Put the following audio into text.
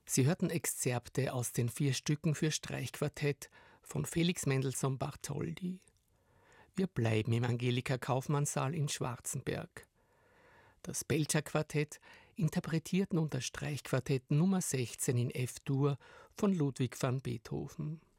Sie hörten Exzerpte aus den 4 Stücken für Streichquartett von Felix Mendelssohn Bartholdy. Wir bleiben im Angelika-Kaufmann-Saal in Schwarzenberg. Das Belcher-Quartett interpretiert nun das Streichquartett Nummer 16 in F-Dur von Ludwig van Beethoven.